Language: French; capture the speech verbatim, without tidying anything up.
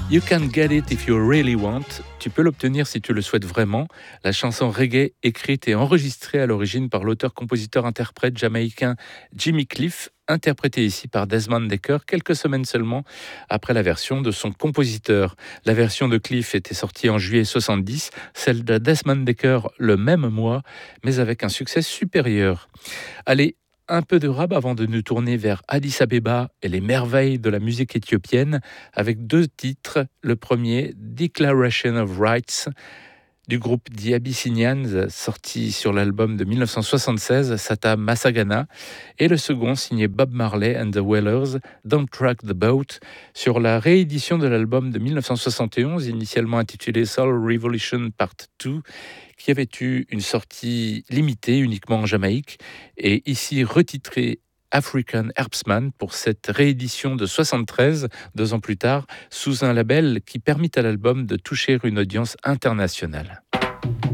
You can get it if you really want. Tu peux l'obtenir si tu le souhaites vraiment. La chanson reggae, écrite et enregistrée à l'origine par l'auteur-compositeur-interprète jamaïcain Jimmy Cliff, interprétée ici par Desmond Dekker quelques semaines seulement après la version de son compositeur. La version de Cliff était sortie en juillet soixante-dix, celle de Desmond Dekker le même mois, mais avec un succès supérieur. Allez, un peu de rap avant de nous tourner vers Addis Abeba et les merveilles de la musique éthiopienne avec deux titres. Le premier, Declaration of Rights, du groupe The Abyssinians, sorti sur l'album de dix-neuf cent soixante-seize, Sata Massagana, et le second, signé Bob Marley and the Wailers, Don't Rock the Boat, sur la réédition de l'album de dix-neuf cent soixante et onze, initialement intitulé Soul Revolution Part deux, qui avait eu une sortie limitée uniquement en Jamaïque, et ici retitré African Herbsman pour cette réédition de soixante-treize, deux ans plus tard, sous un label qui permit à l'album de toucher une audience internationale.